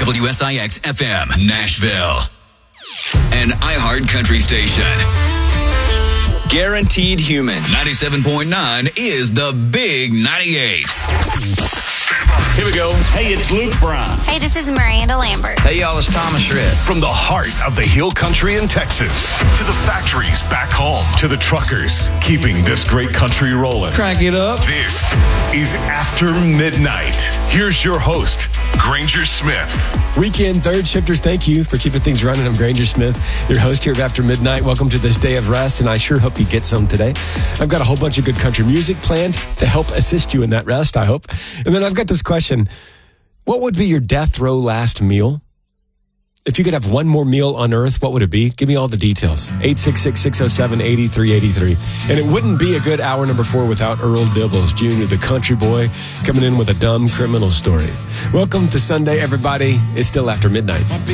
WSIX FM, Nashville. An iHeart Country station. Guaranteed Human. 97.9 is the Big 98. Here we go. Hey, it's Luke Brown. Hey, this is Miranda Lambert. Hey, y'all, it's Thomas Shred. From the heart of the Hill Country in Texas to the factories back home to the truckers keeping this great country rolling. Crank it up. This is After Midnight. Here's your host, Granger Smith. Weekend third shifters, thank you for keeping things running. I'm Granger Smith, your host here of After Midnight. Welcome to this day of rest, and I sure hope you get some today. I've got a whole bunch of good country music planned to help assist you in that rest, I hope. And then I've got this question. What would be your death row last meal? If you could have one more meal on earth, what would it be? Give me all the details. 866-607-8383. And it wouldn't be a good hour number 4 without Earl Dibbles, Jr., the country boy, coming in with a dumb criminal story. Welcome to Sunday, everybody. It's still after midnight.